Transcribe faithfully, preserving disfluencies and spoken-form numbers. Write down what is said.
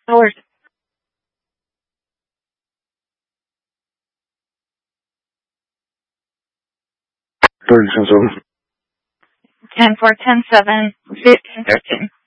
Hours. thirty, ten, seven. ten four, ten seven, fifteen, thirteen.